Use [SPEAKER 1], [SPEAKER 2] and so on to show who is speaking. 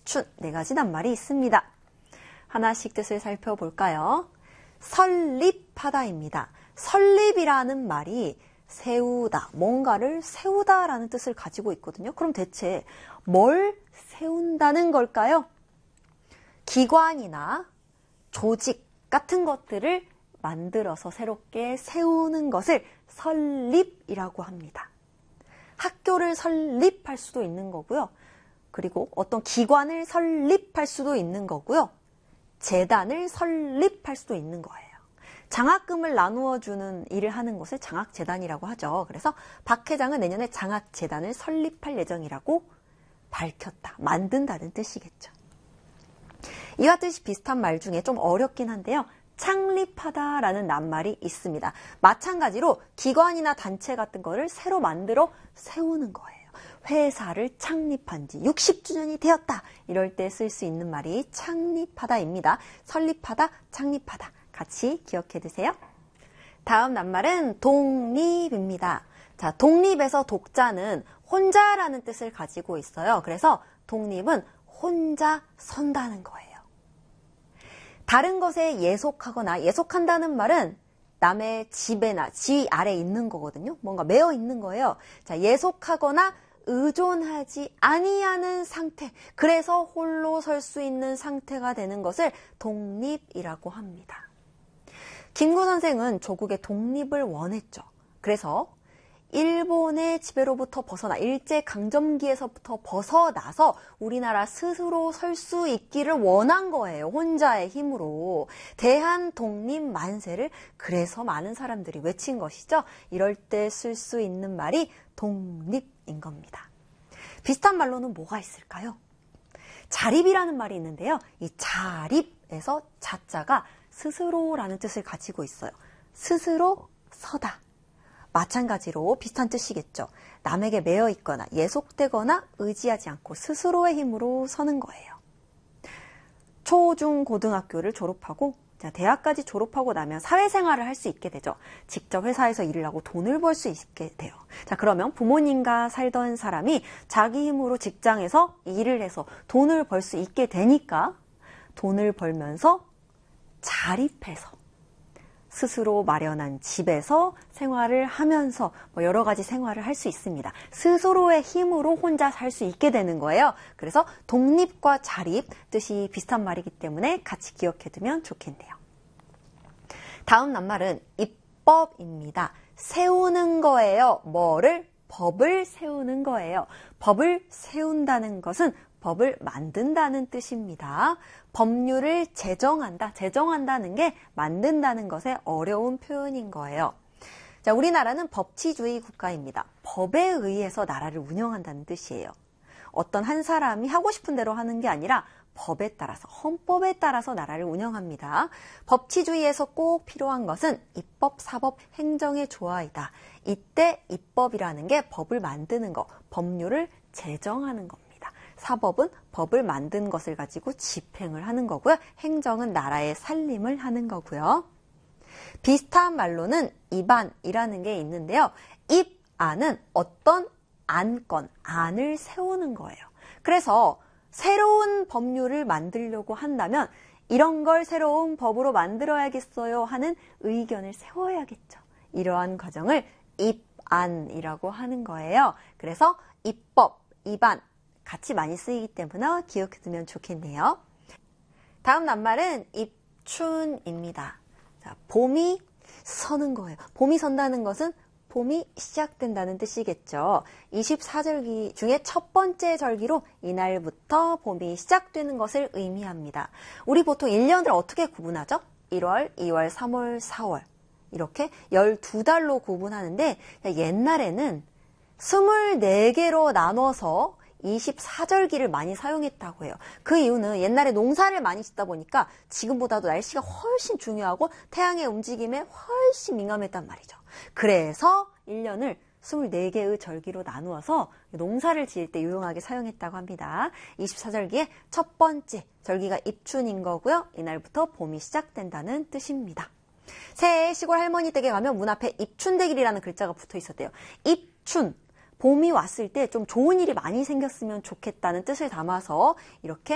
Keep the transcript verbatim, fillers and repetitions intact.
[SPEAKER 1] 입춘 네 가지 낱말이 있습니다. 하나씩 뜻을 살펴볼까요? 설립하다입니다. 설립이라는 말이 세우다, 뭔가를 세우다라는 뜻을 가지고 있거든요. 그럼 대체 뭘 세운다는 걸까요? 기관이나 조직 같은 것들을 만들어서 새롭게 세우는 것을 설립이라고 합니다. 학교를 설립할 수도 있는 거고요. 그리고 어떤 기관을 설립할 수도 있는 거고요. 재단을 설립할 수도 있는 거예요. 장학금을 나누어 주는 일을 하는 것을 장학재단이라고 하죠. 그래서 박 회장은 내년에 장학재단을 설립할 예정이라고 밝혔다, 만든다는 뜻이겠죠. 이와 뜻이 비슷한 말 중에 좀 어렵긴 한데요. 창립하다라는 낱말이 있습니다. 마찬가지로 기관이나 단체 같은 거를 새로 만들어 세우는 거예요. 회사를 창립한 지 육십 주년이 되었다. 이럴 때 쓸 수 있는 말이 창립하다입니다. 설립하다, 창립하다. 같이 기억해 두세요. 다음 낱말은 독립입니다. 자, 독립에서 독자는 혼자라는 뜻을 가지고 있어요. 그래서 독립은 혼자 선다는 거예요. 다른 것에 예속하거나 예속한다는 말은 남의 지배나 지 아래 있는 거거든요. 뭔가 매여 있는 거예요. 자, 예속하거나 의존하지 아니하는 상태. 그래서 홀로 설 수 있는 상태가 되는 것을 독립이라고 합니다. 김구 선생은 조국의 독립을 원했죠. 그래서 일본의 지배로부터 벗어나 일제강점기에서부터 벗어나서 우리나라 스스로 설 수 있기를 원한 거예요. 혼자의 힘으로. 대한 독립 만세를 그래서 많은 사람들이 외친 것이죠. 이럴 때 쓸 수 있는 말이 독립인 겁니다. 비슷한 말로는 뭐가 있을까요? 자립이라는 말이 있는데요. 이 자립에서 자자가 스스로라는 뜻을 가지고 있어요. 스스로 서다. 마찬가지로 비슷한 뜻이겠죠. 남에게 매여 있거나 예속되거나 의지하지 않고 스스로의 힘으로 서는 거예요. 초, 중, 고등학교를 졸업하고 자, 대학까지 졸업하고 나면 사회생활을 할 수 있게 되죠. 직접 회사에서 일을 하고 돈을 벌 수 있게 돼요. 자, 그러면 부모님과 살던 사람이 자기 힘으로 직장에서 일을 해서 돈을 벌 수 있게 되니까 돈을 벌면서 자립해서 스스로 마련한 집에서 생활을 하면서 뭐 여러 가지 생활을 할 수 있습니다. 스스로의 힘으로 혼자 살 수 있게 되는 거예요. 그래서 독립과 자립 뜻이 비슷한 말이기 때문에 같이 기억해두면 좋겠네요. 다음 낱말은 입법입니다. 세우는 거예요. 뭐를? 법을 세우는 거예요. 법을 세운다는 것은 법을 만든다는 뜻입니다. 법률을 제정한다. 제정한다는 게 만든다는 것의 어려운 표현인 거예요. 자, 우리나라는 법치주의 국가입니다. 법에 의해서 나라를 운영한다는 뜻이에요. 어떤 한 사람이 하고 싶은 대로 하는 게 아니라 법에 따라서, 헌법에 따라서 나라를 운영합니다. 법치주의에서 꼭 필요한 것은 입법, 사법, 행정의 조화이다. 이때 입법이라는 게 법을 만드는 거, 법률을 제정하는 겁니다. 사법은 법을 만든 것을 가지고 집행을 하는 거고요. 행정은 나라의 살림을 하는 거고요. 비슷한 말로는 입안이라는 게 있는데요. 입안은 어떤 안건, 안을 세우는 거예요. 그래서 새로운 법률을 만들려고 한다면 이런 걸 새로운 법으로 만들어야겠어요 하는 의견을 세워야겠죠. 이러한 과정을 입안이라고 하는 거예요. 그래서 입법, 입안 같이 많이 쓰이기 때문에 기억해두면 좋겠네요. 다음 낱말은 입춘입니다. 자, 봄이 서는 거예요. 봄이 선다는 것은 봄이 시작된다는 뜻이겠죠. 이십사 절기 중에 첫 번째 절기로 이날부터 봄이 시작되는 것을 의미합니다. 우리 보통 일 년을 어떻게 구분하죠? 일월, 이월, 삼월, 사월 이렇게 열두 달로 구분하는데 옛날에는 스물네 개로 나눠서 이십사 절기를 많이 사용했다고 해요. 그 이유는 옛날에 농사를 많이 짓다 보니까 지금보다도 날씨가 훨씬 중요하고 태양의 움직임에 훨씬 민감했단 말이죠. 그래서 일 년을 스물네 개의 절기로 나누어서 농사를 지을 때 유용하게 사용했다고 합니다. 이십사 절기의 첫 번째 절기가 입춘인 거고요. 이날부터 봄이 시작된다는 뜻입니다. 새해 시골 할머니 댁에 가면 문 앞에 입춘대길이라는 글자가 붙어 있었대요. 입춘. 봄이 왔을 때 좀 좋은 일이 많이 생겼으면 좋겠다는 뜻을 담아서 이렇게